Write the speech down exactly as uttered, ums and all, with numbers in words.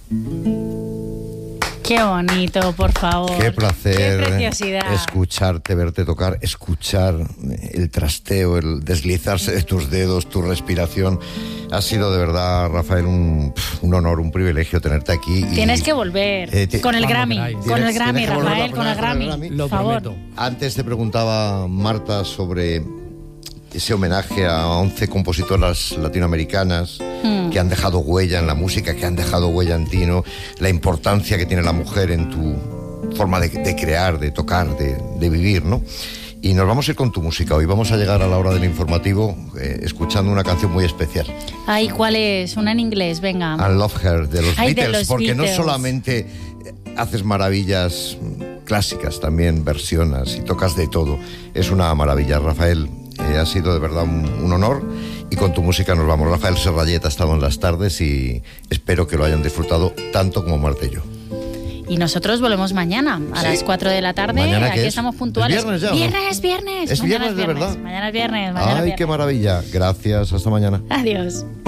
Qué bonito, por favor. Qué placer. Qué preciosidad. Escucharte, verte tocar, escuchar el trasteo, el deslizarse de tus dedos, tu respiración. Ha sido de verdad, Rafael, un, un honor, un privilegio tenerte aquí. Y, tienes que volver eh, te, con el Grammy, con el Grammy, Rafael, con el Grammy. Grammy. Lo por favor. prometo. Antes te preguntaba, Marta, sobre ese homenaje a once compositoras latinoamericanas hmm. que han dejado huella en la música, que han dejado huella en ti, ¿no? La importancia que tiene la mujer en tu forma de, de crear, de tocar, de, de vivir, ¿no? Y nos vamos a ir con tu música. Hoy vamos a llegar a la hora del informativo eh, escuchando una canción muy especial. Ay, ¿cuál es? Una en inglés, venga. I Love Her, de los Ay, Beatles, de los porque Beatles. no solamente haces maravillas clásicas, también versionas y tocas de todo. Es una maravilla, Rafael. Eh, ha sido de verdad un, un honor y con tu música nos vamos. Rafael Serrallet ha estado en las tardes y espero que lo hayan disfrutado tanto como Marta y yo. Y nosotros volvemos mañana a ¿Sí? las cuatro de la tarde. ¿Mañana Aquí qué es? estamos puntuales. ¿Es viernes ya, Viernes, ¿no? viernes. ¿Es Mañana viernes de verdad? Mañana es viernes. Mañana Ay, es viernes. qué maravilla. Gracias, hasta mañana. Adiós.